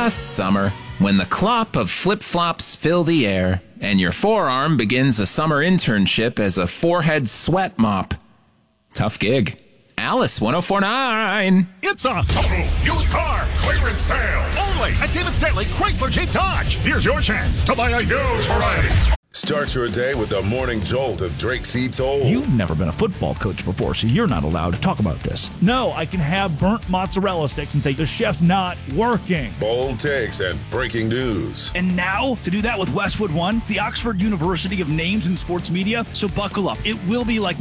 summer, when the clop of flip-flops fill the air, and your forearm begins a summer internship as a forehead sweat mop. Tough gig. Alice 104.9. It's a total used car clearance sale only at David Stanley Chrysler Jeep Dodge. Here's your chance to buy a used variety. Start your day with the morning jolt of Drake C. Toll. You've never been a football coach before, so you're not allowed to talk about this. No, I can have burnt mozzarella sticks and say the chef's not working. Bold takes and breaking news. And now, to do that with Westwood One, the Oxford University of Names in Sports Media, so buckle up. It will be like